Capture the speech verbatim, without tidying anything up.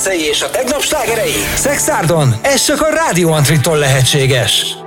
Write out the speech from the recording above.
kedvencei és a tegnap slágerei? Szexárdon, ez csak a Rádió Antritól lehetséges.